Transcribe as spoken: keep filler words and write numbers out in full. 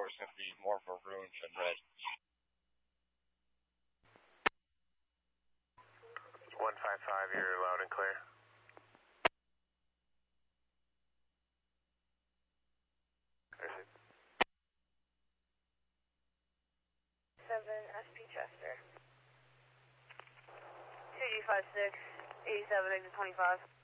four is going to be more maroon than red. one five five, you're loud and clear. seven S P Chester. two G five six, eighty-seven, exit twenty-five.